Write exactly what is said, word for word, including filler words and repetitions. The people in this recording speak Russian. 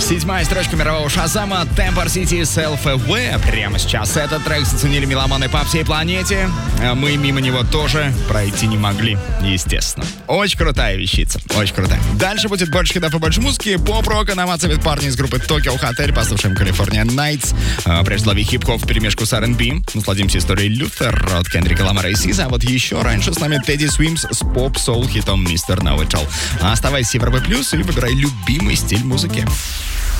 Седьмая строчка мирового шазама Temper City Self-Aware. Прямо сейчас этот трек заценили меломаны по всей планете. А мы мимо него тоже пройти не могли, естественно. Очень крутая вещица, очень крутая. Дальше будет больше хитов и больше музыки. Поп-рока нам оценят парни из группы Tokyo Hotel. Послушаем California Nights. А, прежде лови хип-хоп в перемешку с ар энд би. Насладимся историей Лютер от Кендрика Ламара и Сиза. А вот еще раньше с нами Teddy Swims с поп-соул хитом мистер Know It All. Оставайся в Европе Плюс и выбирай любимый стиль музыки.